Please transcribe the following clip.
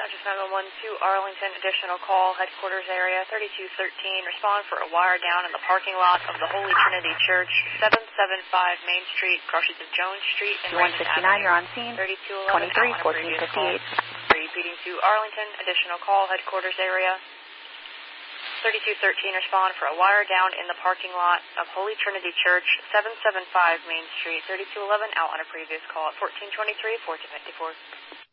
Central 911 to Arlington, additional call, headquarters area, 3213. Respond for a wire down in the parking lot of the Holy Trinity Church, 775 Main Street, crosses of Jones Street and Raymond 169, Avenue. you're on scene. 3211, 23, 1458. Repeating to Arlington, additional call, headquarters area, 3213. Respond for a wire down in the parking lot of Holy Trinity Church, 775 Main Street, 3211, out on a previous call at 1423, 1454.